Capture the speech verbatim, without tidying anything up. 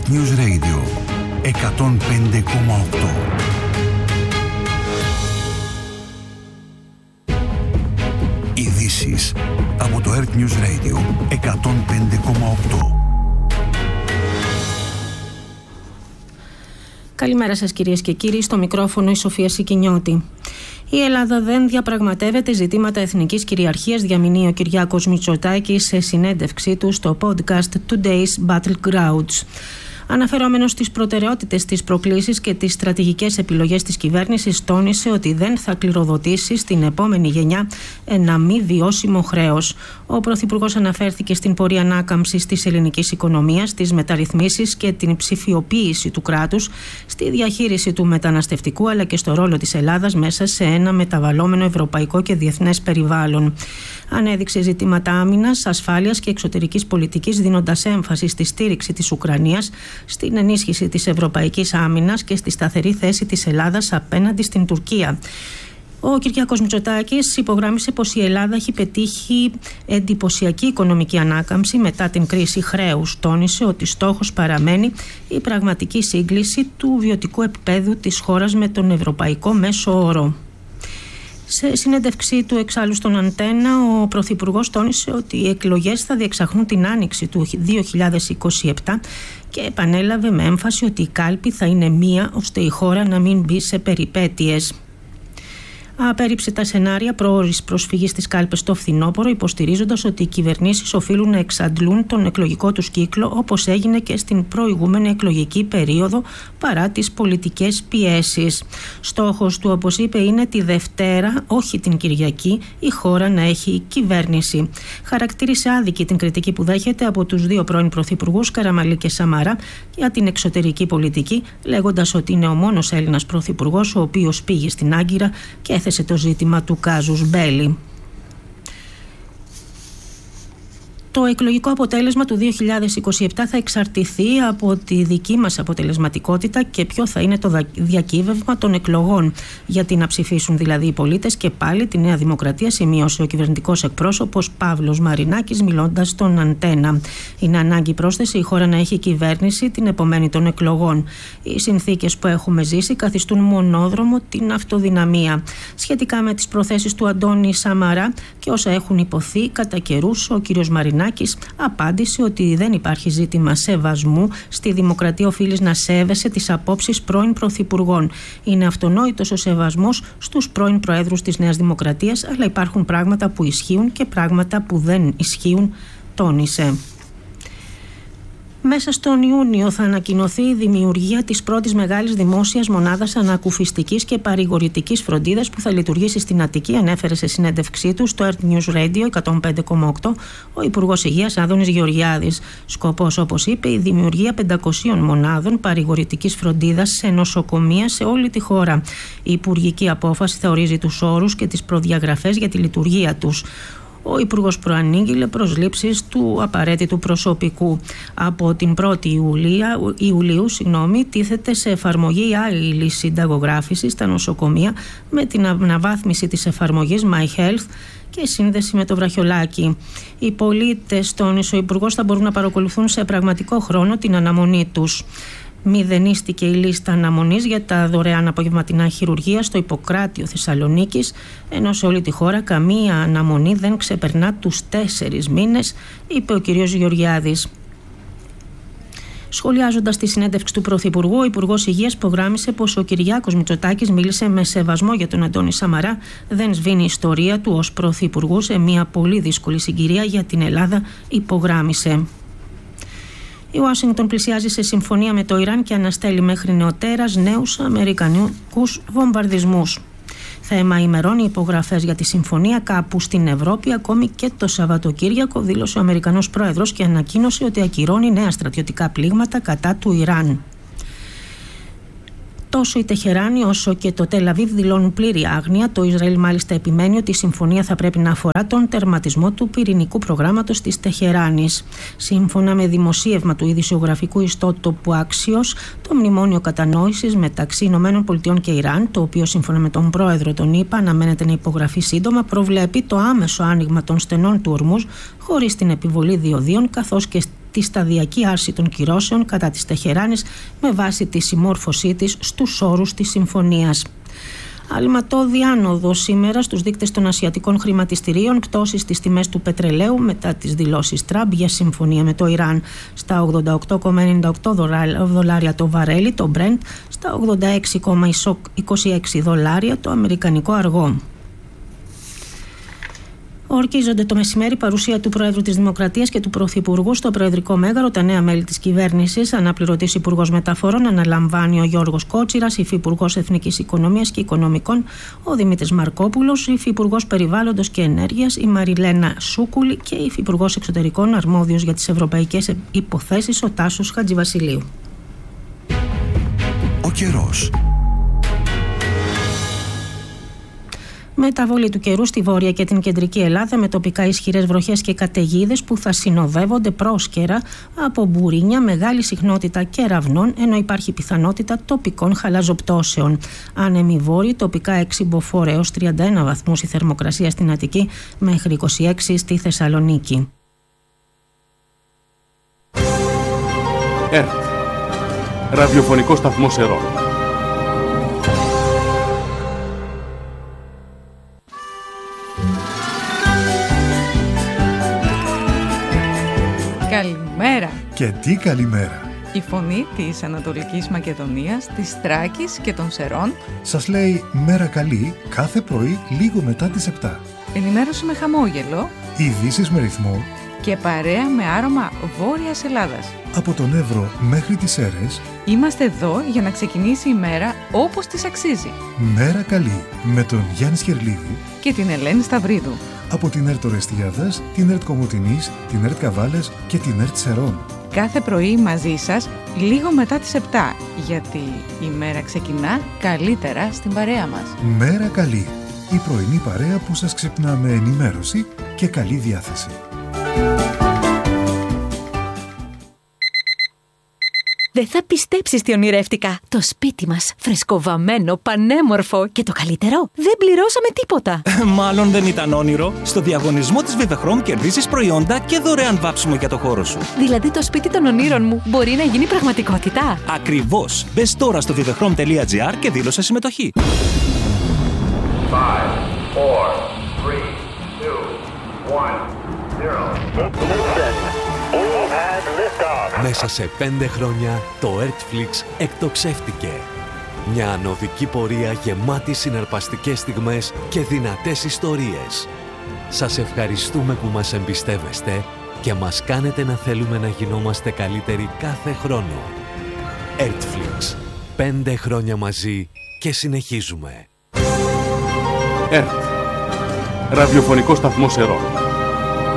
Earth News Radio εκατόν πέντε κόμμα οκτώ. Ειδήσεις από το Earth News Radio εκατόν πέντε κόμμα οκτώ. Καλημέρα σας κυρίες και κύριοι, στο μικρόφωνο η Σοφία Σικινιώτη. Η Ελλάδα δεν διαπραγματεύεται ζητήματα εθνικής κυριαρχίας, διαμηνύει ο Κυριάκος Μητσοτάκης σε συνέντευξή του στο podcast Today's Battlegrounds. Αναφερόμενος στις προτεραιότητες, τις προκλήσεις και τις στρατηγικές επιλογές της κυβέρνησης, τόνισε ότι δεν θα κληροδοτήσει στην επόμενη γενιά ένα μη βιώσιμο χρέος. Ο Πρωθυπουργός αναφέρθηκε στην πορεία ανάκαμψης της ελληνικής οικονομίας, τις μεταρρυθμίσεις και την ψηφιοποίηση του κράτους, στη διαχείριση του μεταναστευτικού αλλά και στο ρόλο της Ελλάδας μέσα σε ένα μεταβαλλόμενο ευρωπαϊκό και διεθνές περιβάλλον. Ανέδειξε ζητήματα άμυνας, ασφάλειας και εξωτερικής πολιτικής, δίνοντας έμφαση στη στήριξη της Ουκρανίας, στην ενίσχυση της ευρωπαϊκής άμυνας και στη σταθερή θέση της Ελλάδας απέναντι στην Τουρκία. Ο Κυριάκος Μητσοτάκης υπογράμμισε πως η Ελλάδα έχει πετύχει εντυπωσιακή οικονομική ανάκαμψη μετά την κρίση χρέους. Τόνισε ότι στόχος παραμένει η πραγματική σύγκληση του βιωτικού επίπεδου της χώρας με τον ευρωπαϊκό μέσο όρο. Σε συνέντευξή του εξάλλου στον Αντένα, ο Πρωθυπουργός τόνισε ότι οι εκλογές θα διεξαχθούν την άνοιξη του δύο χιλιάδες είκοσι επτά και επανέλαβε με έμφαση ότι η κάλπη θα είναι μία ώστε η χώρα να μην μπει σε περιπέτειες. Απέρριψε τα σενάρια προώρης προσφυγής στις κάλπες στο φθινόπωρο, υποστηρίζοντας ότι οι κυβερνήσεις οφείλουν να εξαντλούν τον εκλογικό τους κύκλο, όπως έγινε και στην προηγούμενη εκλογική περίοδο, παρά τις πολιτικές πιέσεις. Στόχος του, όπως είπε, είναι τη Δευτέρα, όχι την Κυριακή, η χώρα να έχει κυβέρνηση. Χαρακτήρισε άδικη την κριτική που δέχεται από τους δύο πρώην πρωθυπουργούς, Καραμανλή και Σαμαρά, για την εξωτερική πολιτική, λέγοντας ότι είναι ο μόνος Έλληνας πρωθυπουργός ο οποίος πήγε στην Άγκυρα και έθεσε το ζήτημα του κάζους μπέλι. Το εκλογικό αποτέλεσμα του δύο χιλιάδες είκοσι επτά θα εξαρτηθεί από τη δική μας αποτελεσματικότητα και ποιο θα είναι το διακύβευμα των εκλογών. Γιατί να ψηφίσουν δηλαδή οι πολίτες και πάλι τη Νέα Δημοκρατία, σημείωσε ο κυβερνητικός εκπρόσωπος Παύλος Μαρινάκης μιλώντας στον Αντένα. Είναι ανάγκη, πρόσθεση, η χώρα να έχει κυβέρνηση την επομένη των εκλογών. Οι συνθήκες που έχουμε ζήσει καθιστούν μονόδρομο την αυτοδυναμία. Σχετικά με τις προθέσεις του Αντώνη Σαμαρά και όσα έχουν υποθεί κατά καιρούς, ο κ. Μαρινάκης απάντησε ότι δεν υπάρχει ζήτημα σεβασμού. Στη δημοκρατία οφείλεις να σέβεσαι τις απόψεις πρώην πρωθυπουργών. Είναι αυτονόητος ο σεβασμός στους πρώην προέδρους της Νέας Δημοκρατίας, αλλά υπάρχουν πράγματα που ισχύουν και πράγματα που δεν ισχύουν, τόνισε. Μέσα στον Ιούνιο θα ανακοινωθεί η δημιουργία της πρώτης μεγάλης δημόσιας μονάδας ανακουφιστικής και παρηγορητικής φροντίδας που θα λειτουργήσει στην Αττική, ανέφερε σε συνέντευξή του στο Earth News Radio εκατόν πέντε κόμμα οκτώ ο Υπουργός Υγείας Άδωνης Γεωργιάδης. Σκοπός, όπως είπε, η δημιουργία πεντακοσίων μονάδων παρηγορητικής φροντίδας σε νοσοκομεία σε όλη τη χώρα. Η υπουργική απόφαση θα ορίζει τους όρους και τις προδιαγραφές για τη λειτουργία τους. Ο Υπουργός προανήγγειλε προσλήψεις του απαραίτητου προσωπικού. Από την πρώτη Ιουλίου, Ιουλίου συγγνώμη, τίθεται σε εφαρμογή άλλη συνταγογράφηση στα νοσοκομεία με την αναβάθμιση της εφαρμογής My Health και σύνδεση με το βραχιολάκι. Οι πολίτες, τόνισε ο Υπουργός, θα μπορούν να παρακολουθούν σε πραγματικό χρόνο την αναμονή τους. Μηδενίστηκε η λίστα αναμονής για τα δωρεάν απογευματινά χειρουργία στο Ιπποκράτιο Θεσσαλονίκης, ενώ σε όλη τη χώρα καμία αναμονή δεν ξεπερνά τους τέσσερις μήνες, είπε ο κ. Γεωργιάδης. Σχολιάζοντας τη συνέντευξη του Πρωθυπουργού, ο Υπουργός Υγείας υπογράμμισε πως ο Κυριάκος Μητσοτάκης μίλησε με σεβασμό για τον Αντώνη Σαμαρά, δεν σβήνει η ιστορία του ως Πρωθυπουργού σε μια πολύ δύσκολη συγκυρία για την Ελλάδα, υπογράμμισε. Η Ουάσιγκτον πλησιάζει σε συμφωνία με το Ιράν και αναστέλει μέχρι νεοτέρας νέους αμερικανικούς βομβαρδισμούς. Θα ημαημερώνει υπογραφές για τη συμφωνία κάπου στην Ευρώπη ακόμη και το Σαββατοκύριακο, δήλωσε ο Αμερικανός πρόεδρος και ανακοίνωσε ότι ακυρώνει νέα στρατιωτικά πλήγματα κατά του Ιράν. Τόσο η Τεχεράνη όσο και το Τελ Αβίβ δηλώνουν πλήρη άγνοια. Το Ισραήλ μάλιστα επιμένει ότι η συμφωνία θα πρέπει να αφορά τον τερματισμό του πυρηνικού προγράμματος της Τεχεράνης. Σύμφωνα με δημοσίευμα του ειδησιογραφικού ιστότοπου Axios, το μνημόνιο κατανόησης μεταξύ ΗΠΑ και Ιράν, το οποίο σύμφωνα με τον πρόεδρο των ΗΠΑ αναμένεται να υπογραφεί σύντομα, προβλέπει το άμεσο άνοιγμα των στενών του Ορμούζ χωρίς την επιβολή διοδίων, καθώς και τη σταδιακή άρση των κυρώσεων κατά της Τεχεράνης με βάση τη συμμόρφωσή της στους όρους της συμφωνίας. Αλματώδη άνοδο σήμερα στους δείκτες των ασιατικών χρηματιστηρίων, πτώσεις στις τιμές του πετρελαίου μετά τις δηλώσεις Τραμπ για συμφωνία με το Ιράν. Στα ογδόντα οκτώ κόμμα ενενήντα οκτώ δολάρια το βαρέλι, το Brent, στα ογδόντα έξι κόμμα είκοσι έξι δολάρια το αμερικανικό αργό. Ορκίζονται το μεσημέρι παρουσία του Προέδρου της Δημοκρατίας και του Πρωθυπουργού στο Προεδρικό Μέγαρο τα νέα μέλη της κυβέρνησης. Αναπληρωτής Υπουργός Μεταφορών αναλαμβάνει ο Γιώργος Κότσιρας, Υφυπουργός Εθνικής Οικονομίας και Οικονομικών ο Δημήτρης Μαρκόπουλος, Υφυπουργός Περιβάλλοντος και Ενέργειας η Μαριλένα Σούκουλη και Υφυπουργός Εξωτερικών αρμόδιος για τις ευρωπαϊκές υποθέσεις ο Τάσος Χατζηβασιλείου. Ο καιρός. Μεταβολή του καιρού στη βόρεια και την κεντρική Ελλάδα με τοπικά ισχυρές βροχές και καταιγίδες που θα συνοδεύονται πρόσκαιρα από μπουρίνια, μεγάλη συχνότητα κεραυνών, ενώ υπάρχει πιθανότητα τοπικών χαλαζοπτώσεων. Άνεμοι βόρειοι, τοπικά έξι μποφόρ έως τριάντα ένα βαθμούς η θερμοκρασία στην Αττική μέχρι είκοσι έξι στη Θεσσαλονίκη. ΕΡΤ. Ραδιοφωνικό σταθμό Σερών. Καλημέρα. Και τι καλημέρα. Η φωνή της Ανατολικής Μακεδονίας, της Θράκης και των Σερών σας λέει μέρα καλή κάθε πρωί λίγο μετά τις επτά. Ενημέρωση με χαμόγελο. Ειδήσεις με ρυθμό. Και παρέα με άρωμα Βόρειας Ελλάδας. Από τον Εύρο μέχρι τις Σέρρες. Είμαστε εδώ για να ξεκινήσει η μέρα όπως της αξίζει. Μέρα καλή με τον Γιάννη Σχερλίδη και την Ελένη Σταυρίδου. Από την ΕΡΤ Ορεστιάδας, την ΕΡΤ Κομοτηνής, την ΕΡΤ Καβάλας και την ΕΡΤ Σερών. Κάθε πρωί μαζί σας, λίγο μετά τις επτά, γιατί η μέρα ξεκινά καλύτερα στην παρέα μας. Μέρα καλή, η πρωινή παρέα που σας ξυπνά με ενημέρωση και καλή διάθεση. Δεν θα πιστέψεις τι ονειρεύτηκα. Το σπίτι μας, φρεσκοβαμμένο, πανέμορφο και το καλύτερο, δεν πληρώσαμε τίποτα. Μάλλον δεν ήταν όνειρο. Στο διαγωνισμό της Vivechrom κερδίσεις προϊόντα και δωρεάν βάψιμο για το χώρο σου. Δηλαδή το σπίτι των ονείρων μου μπορεί να γίνει πραγματικότητα. Ακριβώς. Μπες τώρα στο vivechrom τελεία gr και δήλωσε συμμετοχή. five, four, three, two, one, zero. Μέσα σε πέντε χρόνια το Earthflix εκτοξεύτηκε. Μια ανωδική πορεία γεμάτη συναρπαστικές στιγμές και δυνατές ιστορίες. Σας ευχαριστούμε που μας εμπιστεύεστε και μας κάνετε να θέλουμε να γινόμαστε καλύτεροι κάθε χρόνο. Earthflix. Πέντε χρόνια μαζί και συνεχίζουμε. ΕΡΤ. Ραδιοφωνικό σταθμό Σερών.